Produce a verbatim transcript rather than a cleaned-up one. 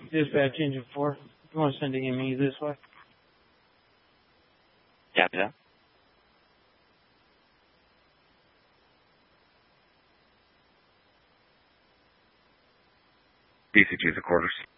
Dispatch engine four. You want to send an M E this way? Copy that. B C G is the quarters.